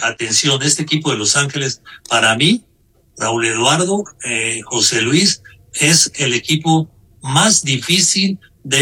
atención, este equipo de Los Ángeles, para mí, Raúl Eduardo, José Luis, es el equipo más difícil de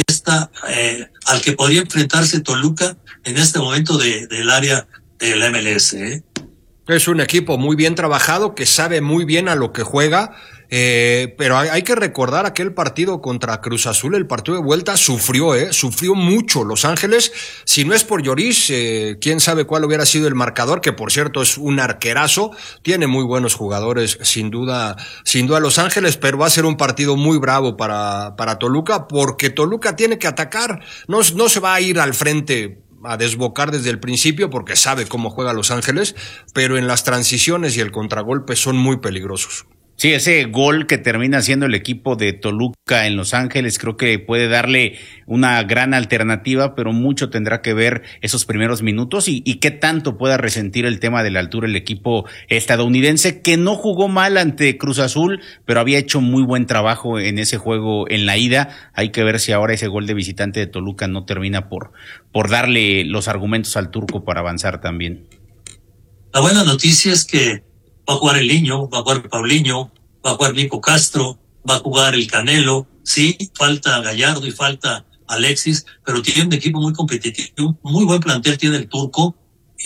al que podría enfrentarse Toluca en este momento del área del MLS. Es un equipo muy bien trabajado, que sabe muy bien a lo que juega, pero hay que recordar aquel partido contra Cruz Azul, el partido de vuelta, sufrió mucho Los Ángeles. Si no es por Lloris, quién sabe cuál hubiera sido el marcador, que por cierto es un arquerazo, tiene muy buenos jugadores, sin duda Los Ángeles, pero va a ser un partido muy bravo para Toluca, porque Toluca tiene que atacar, no se va a ir al frente a desbocar desde el principio porque sabe cómo juega Los Ángeles, pero en las transiciones y el contragolpe son muy peligrosos. Sí, ese gol que termina siendo el equipo de Toluca en Los Ángeles creo que puede darle una gran alternativa, pero mucho tendrá que ver esos primeros minutos y qué tanto pueda resentir el tema de la altura el equipo estadounidense, que no jugó mal ante Cruz Azul, pero había hecho muy buen trabajo en ese juego en la ida. Hay que ver si ahora ese gol de visitante de Toluca no termina por darle los argumentos al turco para avanzar también. La buena noticia es que va a jugar el Niño, va a jugar Paulinho, va a jugar Nico Castro, va a jugar el Canelo. Sí, falta Gallardo y falta Alexis, pero tiene un equipo muy competitivo, muy buen plantel tiene el turco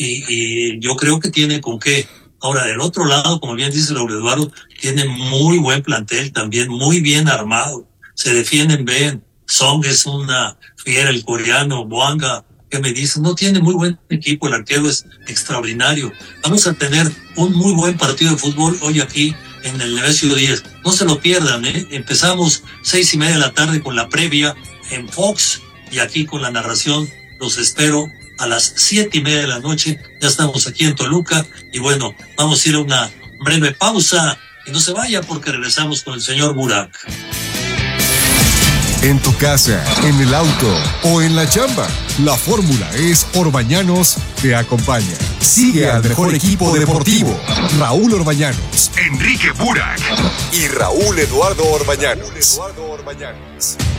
y yo creo que tiene con qué. Ahora, del otro lado, como bien dice Raúl Eduardo, tiene muy buen plantel también, muy bien armado. Se defienden bien. Song es una fiera, el coreano, Boanga, ¿qué me dicen? No tiene muy buen equipo, el arquero es extraordinario. Vamos a tener un muy buen partido de fútbol hoy aquí en el Nemesio 10. No se lo pierdan, Empezamos 6:30 de la tarde con la previa en Fox y aquí con la narración. Los espero a las 7:30 de la noche. Ya estamos aquí en Toluca y bueno, vamos a ir a una breve pausa y no se vaya porque regresamos con el señor Burak. En tu casa, en el auto o en la chamba, la fórmula es Orbañanos te acompaña. Sigue al mejor equipo deportivo, Raúl Orbañanos, Enrique Burak y Raúl Eduardo Orbañanos.